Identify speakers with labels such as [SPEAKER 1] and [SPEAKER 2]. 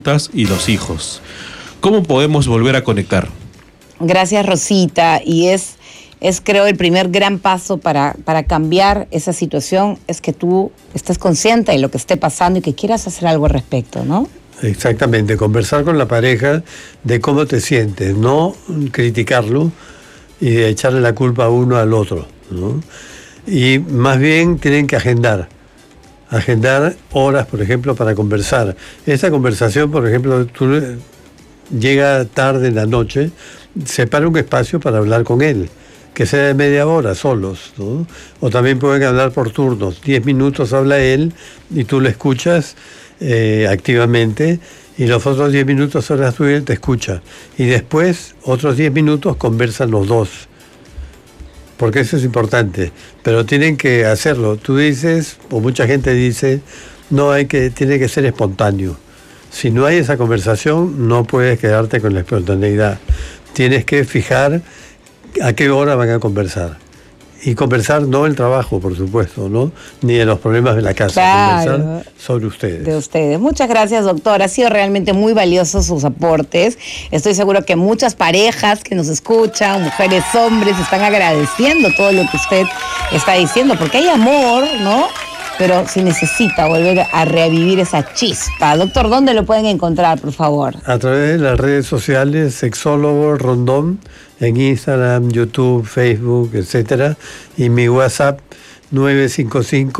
[SPEAKER 1] y los hijos. ¿Cómo podemos volver a conectar?
[SPEAKER 2] Gracias, Rosita. Y es creo, el primer gran paso para cambiar esa situación es que tú estés consciente de lo que esté pasando y que quieras hacer algo al respecto, ¿no?
[SPEAKER 3] Exactamente, conversar con la pareja de cómo te sientes, no criticarlo y echarle la culpa a uno al otro, ¿no? Y más bien tienen que agendar horas, por ejemplo, para conversar. Esta conversación, por ejemplo, llega tarde en la noche, separa un espacio para hablar con él, que sea de media hora solos, ¿no? O también pueden hablar por turnos, 10 minutos habla él y tú le escuchas activamente, y los otros 10 minutos hablas tú y él te escucha. Y después, otros 10 minutos conversan los dos, porque eso es importante, pero tienen que hacerlo. Tú dices, o mucha gente dice, tiene que ser espontáneo. Si no hay esa conversación, no puedes quedarte con la espontaneidad. Tienes que fijar a qué hora van a conversar. Y conversar no el trabajo, por supuesto, ¿no? Ni de los problemas de la casa.
[SPEAKER 2] Claro.
[SPEAKER 3] Conversar sobre ustedes.
[SPEAKER 2] De ustedes. Muchas gracias, doctor. Ha sido realmente muy valiosos sus aportes. Estoy seguro que muchas parejas que nos escuchan, mujeres, hombres, están agradeciendo todo lo que usted está diciendo, porque hay amor, ¿no? Pero se necesita volver a revivir esa chispa. Doctor, ¿dónde lo pueden encontrar, por favor?
[SPEAKER 3] A través de las redes sociales, Sexólogo Rondón, en Instagram, YouTube, Facebook, etcétera, y mi WhatsApp 955